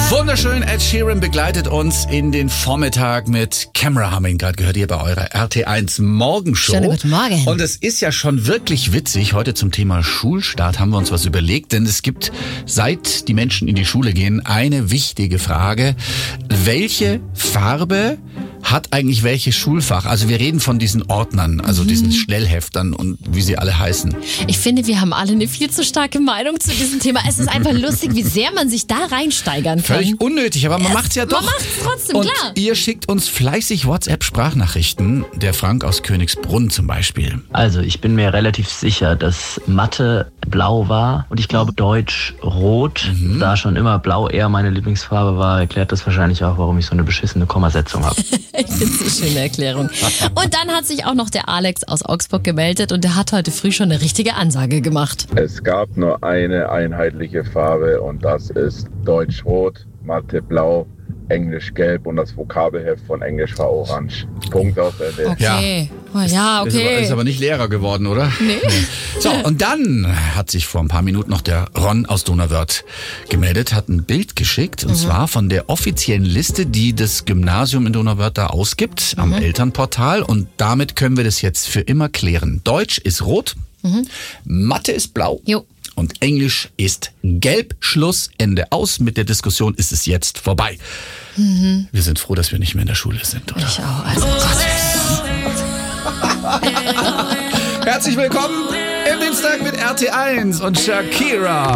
Wunderschön, Ed Sheeran begleitet uns in den Vormittag mit Camera, haben wir ihn gerade gehört, hier bei eurer RT1 Morgenshow. Schönen guten Morgen. Und es ist ja schon wirklich witzig, heute zum Thema Schulstart haben wir uns was überlegt, denn es gibt, seit die Menschen in die Schule gehen, eine wichtige Frage. Welche Farbe hat eigentlich welches Schulfach? Also wir reden von diesen Ordnern, also diesen Schnellheftern und wie sie alle heißen. Ich finde, wir haben alle eine viel zu starke Meinung zu diesem Thema. Es ist einfach lustig, wie sehr man sich da reinsteigern kann. Völlig unnötig, aber man macht's ja doch. Man macht's trotzdem, und klar. Ihr schickt uns fleißig WhatsApp-Sprachnachrichten. Der Frank aus Königsbrunn zum Beispiel. Also ich bin mir relativ sicher, dass Mathe blau war und ich glaube Deutsch rot. Da schon immer blau eher meine Lieblingsfarbe war, erklärt das wahrscheinlich auch, warum ich so eine beschissene Kommasetzung habe. Ich finde es eine schöne Erklärung. Und dann hat sich auch noch der Alex aus Augsburg gemeldet und der hat heute früh schon eine richtige Ansage gemacht. Es gab nur eine einheitliche Farbe und das ist Deutsch rot, Mathe blau, Englisch gelb und das Vokabelheft von Englisch war orange. Punkt aus Ende. Okay. Ja, okay. Ist aber nicht Lehrer geworden, oder? Nee. So, und dann hat sich vor ein paar Minuten noch der Ron aus Donauwörth gemeldet, hat ein Bild geschickt, und zwar von der offiziellen Liste, die das Gymnasium in Donauwörth da ausgibt, am Elternportal. Und damit können wir das jetzt für immer klären. Deutsch ist rot, Mathe ist blau. Jo. Und Englisch ist gelb. Schluss, Ende aus. Mit der Diskussion ist es jetzt vorbei. Wir sind froh, dass wir nicht mehr in der Schule sind, oder? Ich auch. Also Gott. Herzlich willkommen im Dienstag mit RT1 und Shakira.